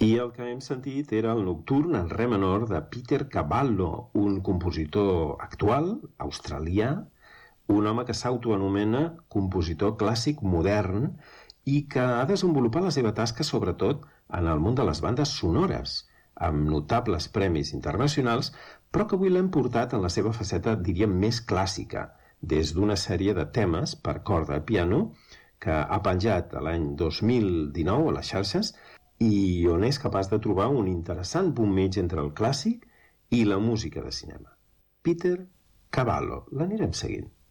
I el que hem sentit era el nocturn en re menor de Peter Cavallo, un compositor actual, australià, un home que s'autoanomena compositor clàssic modern i que ha desenvolupat la seva tasca sobretot en el món de les bandes sonores, amb notables premis internacionals, però que avui l'hem portat en la seva faceta, diríem, més clàssica, des d'una sèrie de temes per corda i piano que ha penjat l'any 2019 a les xarxes i on és capaç de trobar un interessant punt mig entre el clàssic i la música de cinema. Peter Cavallo, l'anirem seguint.